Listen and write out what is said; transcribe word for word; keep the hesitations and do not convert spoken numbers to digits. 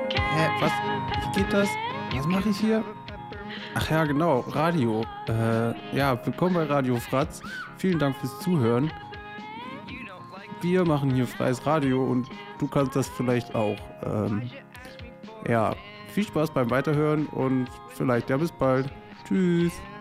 Hä, was? Wie geht das? Was mache ich hier? Ach ja, genau, Radio. Äh, ja, willkommen bei Radio Fratz. Vielen Dank fürs Zuhören. Wir machen hier freies Radio und du kannst das vielleicht auch. Ähm, ja, viel Spaß beim Weiterhören und vielleicht ja bis bald. Tschüss.